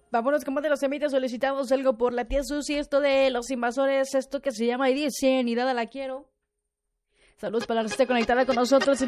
vámonos con más de los temitas. Solicitamos algo por la tía Susi. Esto de los invasores, esto que se llama y dicen, y nada la quiero. Saludos para la que esté conectada con nosotros.